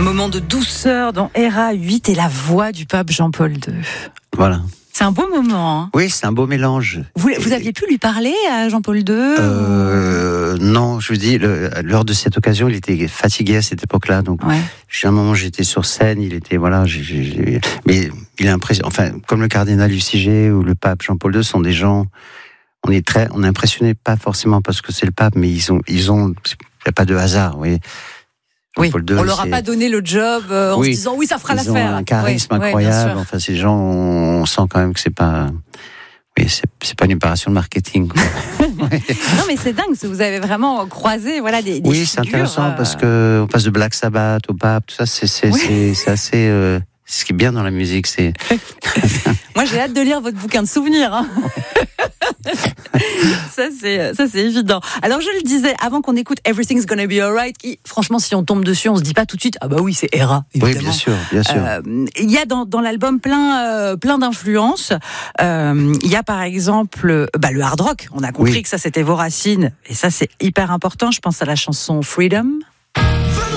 Moment de douceur dans Héra 8 et la voix du pape Jean-Paul II. Voilà. C'est un beau moment. Hein. Oui, c'est un beau mélange. Vous aviez pu lui parler à Jean-Paul II Non, je vous dis, lors de cette occasion, il était fatigué à cette époque-là. Donc, à un moment, j'étais sur scène, il était, voilà, mais il est impressionnant. Enfin, comme le cardinal Luciger ou le pape Jean-Paul II sont des gens, on est impressionné, pas forcément parce que c'est le pape, mais il n'y a pas de hasard, vous voyez. Oui, on leur a pas donné le job en se disant oui, ça fera l'affaire. Ils ont un charisme incroyable. Enfin, ces gens, on sent quand même que c'est pas une opération de marketing. Non, mais c'est dingue, vous avez vraiment croisé, voilà, des oui, figures, c'est intéressant parce que on passe de Black Sabbath au pape, tout ça, c'est assez. Ce qui est bien dans la musique, c'est. Moi, j'ai hâte de lire votre bouquin de souvenirs. Hein. Ça, c'est évident. Alors, je le disais, avant qu'on écoute Everything's Gonna Be Alright, qui, franchement, si on tombe dessus, on se dit pas tout de suite, ah bah oui, c'est Héra, évidemment. Oui, bien sûr, bien sûr. Il y a dans l'album plein d'influences. Il y a, par exemple, le hard rock. On a compris que ça, c'était vos racines. Et ça, c'est hyper important. Je pense à la chanson Freedom.